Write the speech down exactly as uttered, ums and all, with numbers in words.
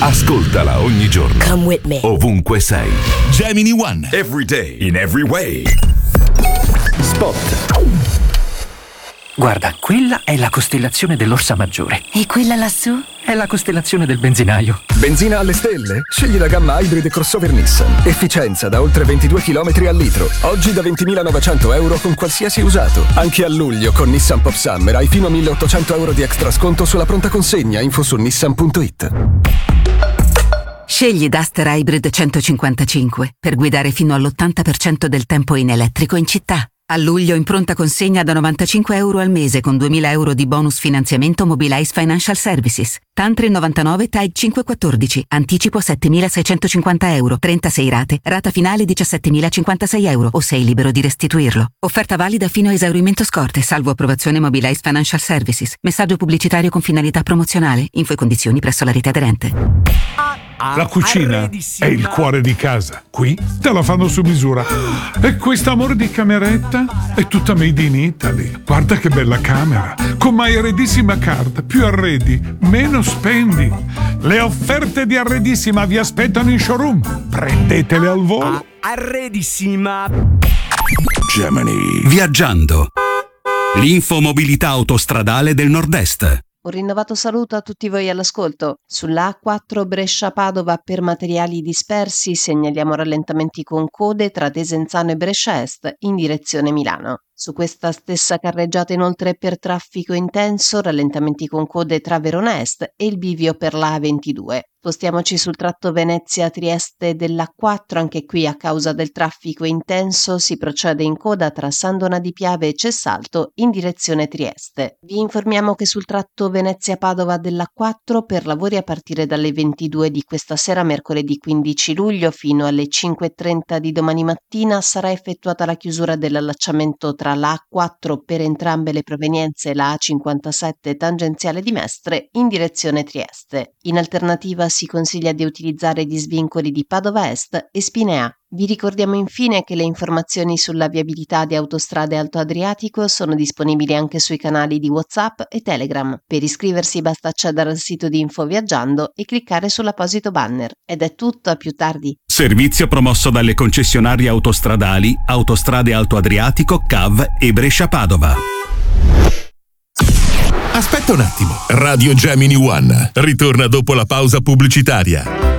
Ascoltala ogni giorno. Come with me. Ovunque sei. Gemini One. Every day. In every way. Spot. Guarda, quella è la costellazione dell'Orsa Maggiore. E quella lassù? È la costellazione del benzinaio. Benzina alle stelle? Scegli la gamma Hybrid crossover Nissan. Efficienza da oltre ventidue chilometri al litro. Oggi da ventimilanovecento euro con qualsiasi usato. Anche a luglio con Nissan Pop Summer hai fino a milleottocento euro di extra sconto sulla pronta consegna. Info su nissan punto it. Scegli Duster Hybrid centocinquantacinque per guidare fino all'ottanta per cento del tempo in elettrico in città. A luglio in pronta consegna da novantacinque euro al mese con duemila euro di bonus finanziamento Mobilize Financial Services. Tantri novantanove T A I cinquecentoquattordici. Anticipo settemilaseicentocinquanta euro. trentasei rate. Rata finale diciassettemilacinquantasei euro o sei libero di restituirlo. Offerta valida fino a esaurimento scorte, salvo approvazione Mobilize Financial Services. Messaggio pubblicitario con finalità promozionale. Info e condizioni presso la rete aderente. La cucina è il cuore di casa. Qui te la fanno su misura. E quest'amore di cameretta è tutta made in Italy. Guarda che bella camera. Con My Arredissima Card. Più arredi, meno spendi. Le offerte di Arredissima vi aspettano in showroom. Prendetele al volo. Arredissima. Gemini. Viaggiando. L'infomobilità autostradale del Nord-Est. Un rinnovato saluto a tutti voi all'ascolto. Sulla A quattro Brescia-Padova per materiali dispersi segnaliamo rallentamenti con code tra Desenzano e Brescia Est in direzione Milano. Su questa stessa carreggiata inoltre per traffico intenso rallentamenti con code tra Verona Est e il bivio per la A ventidue. Spostiamoci sul tratto Venezia-Trieste dell'A quattro, anche qui a causa del traffico intenso si procede in coda tra San Donà di Piave e Cessalto in direzione Trieste. Vi informiamo che sul tratto Venezia-Padova dell'A quattro per lavori a partire dalle ventidue di questa sera mercoledì quindici luglio fino alle cinque e trenta di domani mattina sarà effettuata la chiusura dell'allacciamento tra la A quattro per entrambe le provenienze e la A cinquantasette tangenziale di Mestre in direzione Trieste. In alternativa si consiglia di utilizzare gli svincoli di Padova Est e Spinea. Vi ricordiamo infine che le informazioni sulla viabilità di Autostrade Alto Adriatico sono disponibili anche sui canali di WhatsApp e Telegram. Per iscriversi basta accedere al sito di Info Viaggiando e cliccare sull'apposito banner. Ed è tutto, a più tardi. Servizio promosso dalle concessionarie autostradali Autostrade Alto Adriatico, C A V e Brescia-Padova. Aspetta un attimo. Radio Gemini One ritorna dopo la pausa pubblicitaria.